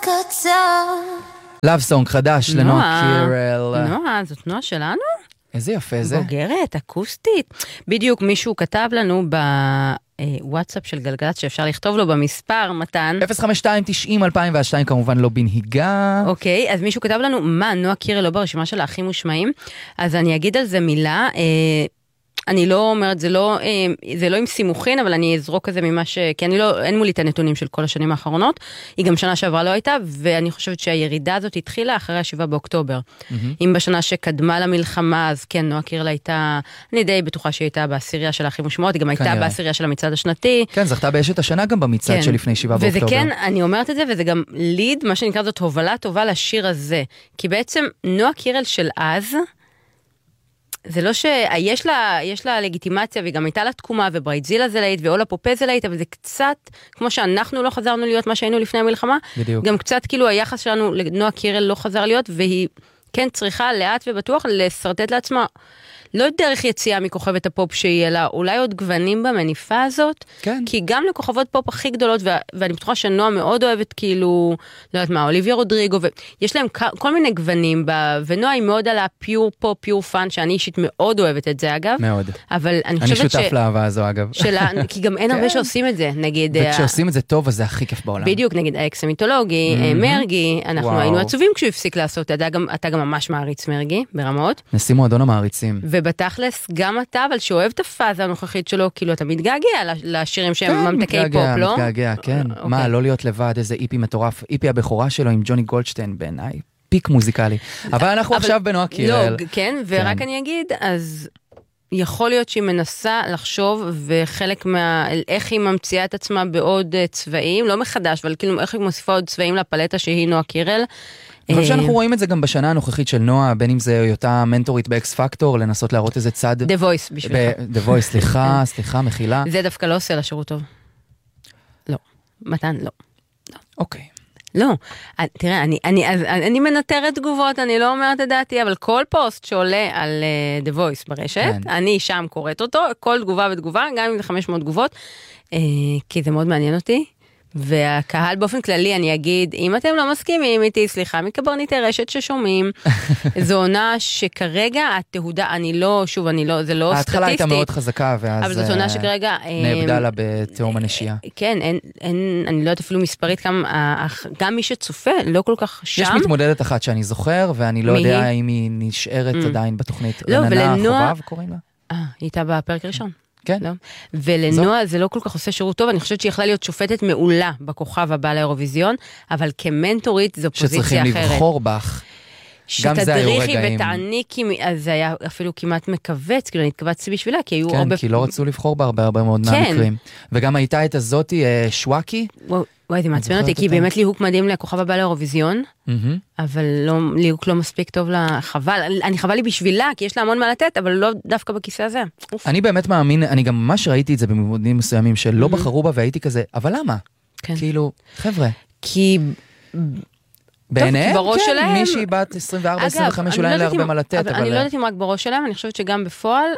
קצר. לאב סונג חדש לנועה קירל. נועה, זאת נועה שלנו? איזה יפה זה. בוגרת, אקוסטית. בדיוק מישהו כתב לנו בוואטסאפ של גלגלצ שאפשר לכתוב לו במספר, מתן. 052-90-2002 כמובן לא בנהיגה. אוקיי, אז מישהו כתב לנו, מה, נועה קירל לא ברשימה של האחים מושמעים? אז אני אגיד על זה מילה, אני לא אומרת, זה לא עם סימוכין, אבל אני אזרוק כזה ממה כי אין מולי את הנתונים של כל השנים האחרונות, היא גם שנה שעברה לא הייתה, ואני חושבת שהירידה הזאת התחילה אחרי 7 באוקטובר. אם בשנה שקדמה למלחמה, אז כן, נועה קירל הייתה, אני די בטוחה שהיא הייתה בעשירייה של האחים מושמעות, היא גם הייתה בעשירייה של המצעד השנתי. כן, זכתה באשת השנה גם במצעד של לפני 7 באוקטובר. וזה כן, אני אומרת את זה, וזה גם ליד, מה שנקרא זאת הובלה טובה לשיר הזה, כי בעצם נועה קירל של אז, זה לא שיש לה לגיטימציה, והיא גם הייתה לה תקומה, וברייטזילה זה להיט, ואולה פופה זה להיט, אבל זה קצת, כמו שאנחנו לא חזרנו להיות מה שהיינו לפני המלחמה, בדיוק. גם קצת כאילו היחס שלנו לנועה קירל לא חזר להיות, והיא כן צריכה לאט ובטוח לסרטט לעצמה, לא דרך יציאה מכוכבת הפופ שהיא, אלא אולי עוד גוונים במניפה הזאת, כן. כי גם לכוכבות פופ הכי גדולות, ואני בטוחה שנועה מאוד אוהבת כאילו, לא יודעת מה, אוליביה רודריגו, ויש להם כל מיני גוונים, ונועה היא מאוד על הפיור פופ, פיור פאן, שאני אישית מאוד אוהבת את זה אגב. מאוד. אבל אני חושבת שותף לאהבה הזו אגב. כי גם אין הרבה שעושים את זה, נגיד. וכשעושים את זה טוב, אז זה הכי כיף בעולם. בדיוק, נגיד האקס המיתולוגי, מרגי, אנחנו היינו עצובים כשהוא הפסיק לעשות, אתה גם ממש מעריץ מרגי, ברמות. נשיא מועדון המעריצים. ובתכלס, גם אתה, אבל שאוהב את הפאזה הנוכחית שלו, כאילו אתה מתגעגע לשירים שהם ממתקי פופ, לא? מתגעגע, כן. מה, לא להיות לבד, איזה איפי מטורף, איפי הבכורה שלו עם ג'וני גולדשטיין בעיניי, פיק מוזיקלי. אבל אנחנו עכשיו בנועה קירל. לא, כן, ורק אני אגיד, אז יכול להיות שהיא מנסה לחשוב, וחלק איך היא ממציאה את עצמה בעוד צבעים, לא מחדש, אבל כאילו איך היא מוסיפה עוד צבעים לפלטה שהיא נועה קירל, אני חושב שאנחנו רואים את זה גם בשנה הנוכחית של נועה, בין אם זה היותה מנטורית באקס פקטור, לנסות להראות איזה צד... The Voice בשבילך. The Voice, סליחה, מחילה. זה דווקא לא עושה לה שירות טוב. לא. מתן, לא. אוקיי. לא. תראה, אני מנטרת תגובות, אני לא אומרת את דעתי, אבל כל פוסט שעולה על The Voice ברשת, אני שם קוראת אותו, כל תגובה ותגובה, גם אם זה 500 תגובות, כי זה מאוד מעניין אותי. והקהל באופן כללי, אני אגיד, אם אתם לא מסכימים איתי, סליחה, מקברניטי רשת ששומעים, זו עונה שכרגע התהודה, זה לא סטטיסטי. ההתחלה הייתה מאוד חזקה, ואז אבל זאת עונה שכרגע... נאבדה לה בתאום הנשייה. כן, אני לא יודעת אפילו מספרית גם מי שצופה, לא כל כך שם. יש מתמודדת אחת שאני זוכר, ואני לא יודע אם היא נשארת עדיין בתוכנית. לא, ולנועה... חובב קוראים לה? היא הייתה בפרק הראשון. כן. לא? ולנועה זה לא כל כך עושה שירות טוב, אני חושבת שהיא יכלה להיות שופטת מעולה בכוכב הבא לאירוויזיון, אבל כמנטורית זו פוזיציה אחרת. שצריכים לבחור בך. שתדריכי ותעניקי, אז זה היה אפילו כמעט מקווץ, כאילו אני התכווצתי בשבילה, כי היו הרבה... כן, כי לא רצו לבחור בהרבה מאוד מהמקרים. וגם הייתה את הזאתי, שוואקי. וואי, זה מעצבן אותי, כי באמת ליהוק מדהים לכוכב הבא לאירוויזיון, אבל ליהוק לא מספיק טוב לה, חבל, אני חבל לי בשבילה, כי יש לה המון מה לתת, אבל לא דווקא בכיסא הזה. אני באמת מאמין, אני גם ממש ראיתי את זה במועדים מסוימים, שלא בחרו בה, והייתי כזה, אבל למה? כאילו, חבר'ה. כי... בעיניהם, כן, מישהי בת 24-25 אולי אין לה הרבה מה לתת, אבל... אני לא יודעת אם רק בראש שלהם, אני חושבת שגם בפועל,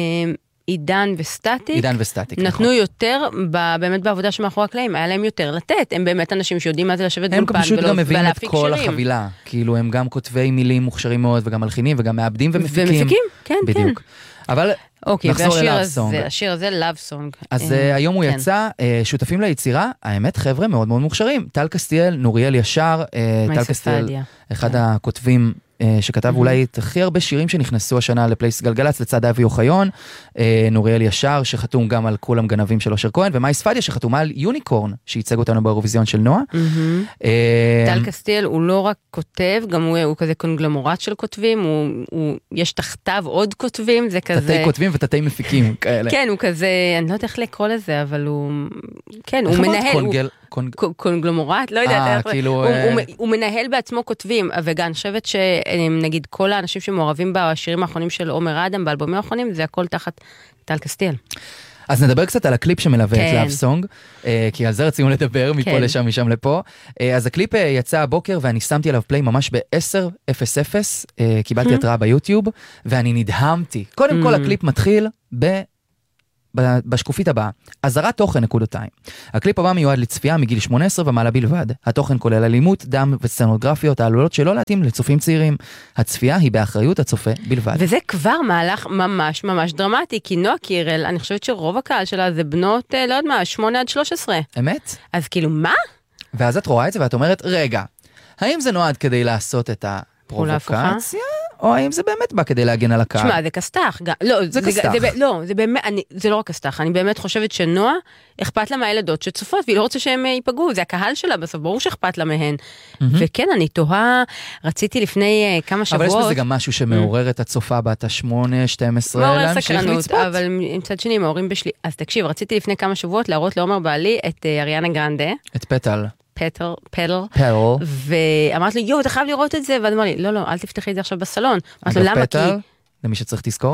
עידן וסטטיק נתנו יותר, באמת בעבודה שמאחורי הקלעים, היה להם יותר לתת, הם באמת אנשים שיודעים מה זה לשבת באולפן, הם פשוט גם מביאים את כל החבילה, כאילו הם גם כותבי מילים מוכשרים מאוד, וגם מלחינים, וגם מעבדים ומפיקים. כן, בדיוק. אבל נחזור אל Love Song. השיר הזה, Love Song. אז היום הוא יצא, שותפים ליצירה, האמת חבר'ה מאוד מאוד מוכשרים, טל קסטיאל, נוריאל ישר, טל קסטיאל, אחד הכותבים שכתב אולי את הכי הרבה שירים שנכנסו השנה לפלייס גלגלץ, לצד אבי אוחיון, נוריאל ישר, שחתום גם על כולם גנבים של אושר כהן, ומאי ספדיה, שחתומה על יוניקורן, שייצג אותנו באירוויזיון של נועה. טל קסטיאל הוא לא רק כותב, גם הוא כזה קונגלומורט של כותבים, יש תחתיו עוד כותבים, זה כזה... תתי כותבים ותתי מפיקים כאלה. כן, הוא כזה, אני לא יודעת איך לקרוא לזה, אבל הוא... כן, הוא מנהל... קונגלומורט, לא יודעת, הוא מנהל בעצמו כותבים, וגם אני חושבת שנגיד כל האנשים שמעורבים בשירים האחרונים של עומר אדם, באלבומים האחרונים, זה הכל תחת טל קסטיאל. אז נדבר קצת על הקליפ שמלווה את Love Song, כי על זה רצינו לדבר מפה לשם, משם לפה. אז הקליפ יצא הבוקר, ואני שמתי עליו פליי ממש ב-10:00, קיבלתי התראה ביוטיוב, ואני נדהמתי. קודם כל הקליפ מתחיל בשקופית הבאה, עזרת תוכן נקודתיים. הקליפ הבא מיועד לצפייה מגיל 18 ומעלה בלבד. התוכן כולל אלימות, דם וסצנוגרפיות העלולות שלא להתאים לצופים צעירים. הצפייה היא באחריות הצופה בלבד. וזה כבר מהלך ממש ממש דרמטי, כי נועה קירל, אני חושבת שרוב הקהל שלה זה בנות, לא יודע מה, 8 עד 13. אמת? אז כאילו, מה? ואז את רואה את זה ואת אומרת, רגע, האם זה נועד כדי לעשות את הפרובוקציה? או האם זה באמת בא כדי להגן על הקהל? תשמע, זה כסתח. לא, זה כסתח. לא, זה באמת, זה לא רק כסתח. אני באמת חושבת שנועה, אכפת לה מהילדות שצופות, והיא לא רוצה שהם ייפגעו. זה הקהל שלה בסוף, ברור שאכפת לה מהן. וכן, אני תוהה, רציתי לפני כמה שבועות. אבל יש בזה גם משהו שמעורר את הצופה בת ה-8, 12, מעורר סקרנות, אבל מצד שני, מעוררים אז תקשיב, רציתי לפני כמה שבועות להראות לעומר בעלי את אריאנה גרנדה. את פטל. פטל, ואמרת לי, אתה חייב לראות את זה, ואני אמר לי, לא, אל תפתחי את זה עכשיו בסלון. אמרת לו, למה? פטל, למי שצריך תזכור